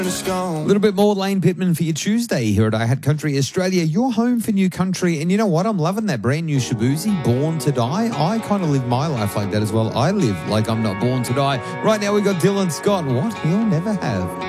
A little bit more Lane Pittman for your Tuesday here at I Had Country Australia, your home for new country. And you know what? I'm loving that brand new Shabuzi, Born to Die. I kind of live my life like that as well. I live like I'm not born to die. Right now we got Dylan Scott, What He'll Never Have.